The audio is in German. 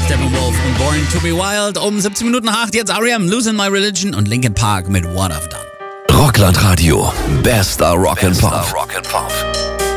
Steppenwolf und Born to be Wild. Um 17 Minuten nach 8 jetzt R.E.M. Losing My Religion und Linkin Park mit What I've Done. Rockland Radio. Bester Rock and Pop.